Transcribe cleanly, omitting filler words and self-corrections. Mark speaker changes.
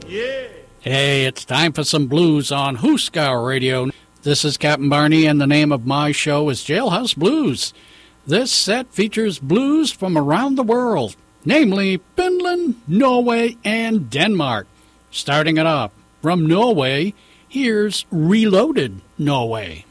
Speaker 1: Yeah. Hey, it's time for some blues on Hooskow Radio. This is Captain Barney, and the name of my show is Jailhouse Blues. This set features blues from around the world, namely Finland, Norway, and Denmark. Starting it off from Norway, here's Reloaded Norway.